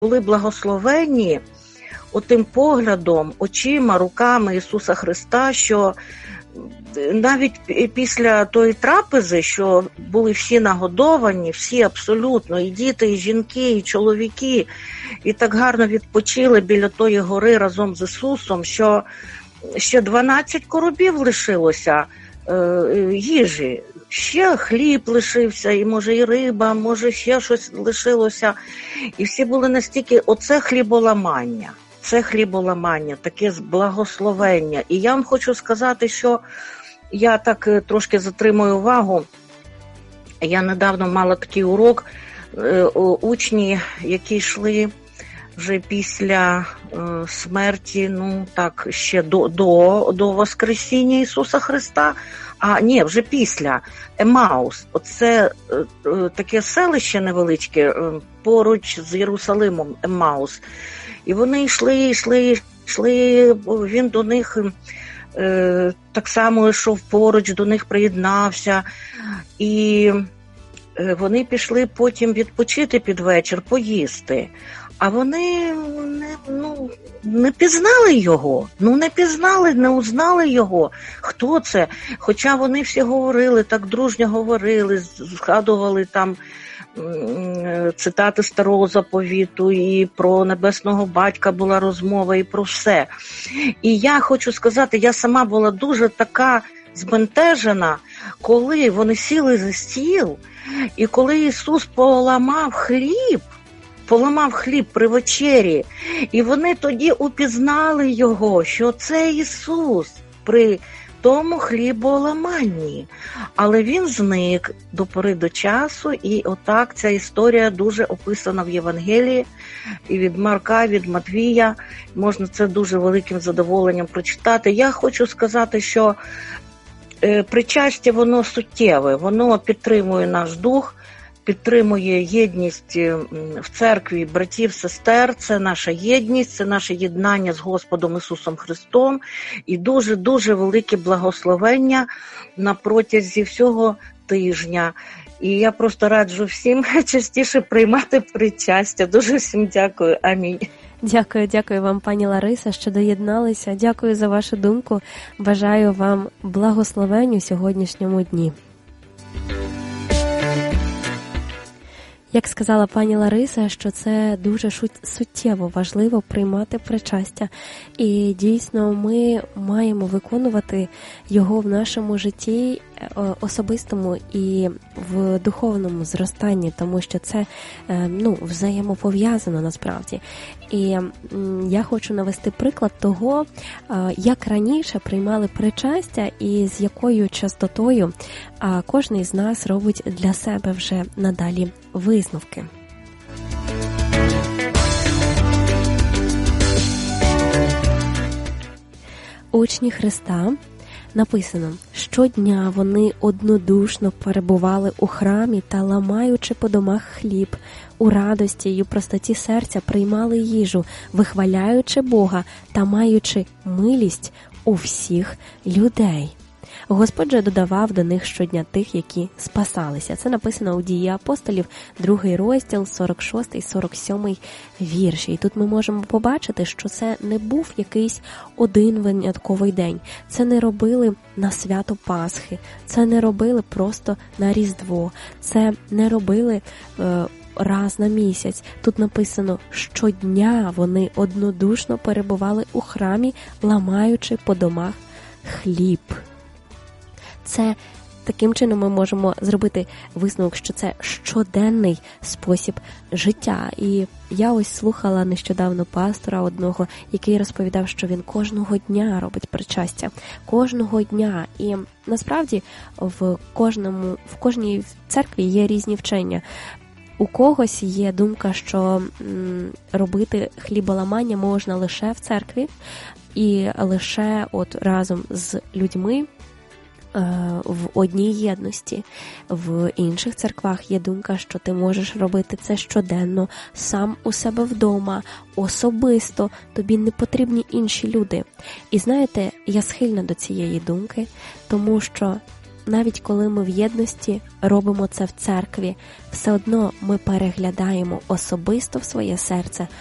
були благословені отим поглядом, очима, руками Ісуса Христа, що навіть після тої трапези, що були всі нагодовані, всі абсолютно, і діти, і жінки, і чоловіки, і так гарно відпочили біля тої гори разом з Ісусом, що ще 12 коробів лишилося їжі. Ще хліб лишився, і може і риба, може ще щось лишилося. І всі були настільки, оце хліболамання. Це хліболамання, таке благословення. І я вам хочу сказати, що я так трошки затримую увагу. Я недавно мала такий урок. Учні, які йшли вже після смерті, ну так, ще до Воскресіння Ісуса Христа, вже після Емаус. Оце таке селище невеличке поруч з Єрусалимом, Емаус. І вони йшли, він до них так само йшов поруч, до них приєднався. І вони пішли потім відпочити під вечір, поїсти. А вони не пізнали його, не узнали його. Хто це? Хоча вони всі говорили, так дружньо говорили, згадували там цитати Старого Заповіту, і про Небесного Батька була розмова, і про все. І я хочу сказати, я сама була дуже така збентежена, коли вони сіли за стіл, і коли Ісус поламав хліб при вечері, і вони тоді упізнали його, що це Ісус при тому хліболаманні. Але він зник до пори до часу, і отак ця історія дуже описана в Євангелії, і від Марка, від Матвія. Можна це дуже великим задоволенням прочитати. Я хочу сказати, що причастя, воно суттєве, воно підтримує наш дух, підтримує єдність в церкві братів, сестер, це наша єдність, це наше єднання з Господом Ісусом Христом і дуже-дуже велике благословення на протязі всього тижня. І я просто раджу всім частіше приймати причастя. Дуже всім дякую. Амінь. Дякую вам, пані Лариса, що доєдналися. Дякую за вашу думку. Бажаю вам благословень у сьогоднішньому дні. Як сказала пані Лариса, що це дуже суттєво важливо приймати причастя. І дійсно ми маємо виконувати його в нашому житті особистому і в духовному зростанні, тому що це взаємопов'язано насправді. І я хочу навести приклад того, як раніше приймали причастя і з якою частотою кожен з нас робить для себе вже надалі висновки. Учні Христа, написано, щодня вони однодушно перебували у храмі та, ламаючи по домах хліб, у радості й у простоті серця приймали їжу, вихваляючи Бога та маючи милість у всіх людей. Господь же додавав до них щодня тих, які спасалися. Це написано у Дії апостолів, 2 розділ, 46-47 вірші. І тут ми можемо побачити, що це не був якийсь один винятковий день. Це не робили на свято Пасхи, це не робили просто на Різдво, це не робили раз на місяць. Тут написано, щодня вони однодушно перебували у храмі, ламаючи по домах хліб. Це таким чином ми можемо зробити висновок, що це щоденний спосіб життя. І я ось слухала нещодавно пастора одного, який розповідав, що він кожного дня робить причастя. Кожного дня. І насправді в кожній церкві є різні вчення. У когось є думка, що робити хліболамання можна лише в церкві і лише разом з людьми, в одній єдності. В інших церквах є думка, що ти можеш робити це щоденно, сам у себе вдома, особисто, тобі не потрібні інші люди. І знаєте, я схильна до цієї думки, тому що навіть коли ми в єдності робимо це в церкві, все одно ми переглядаємо особисто в своє серце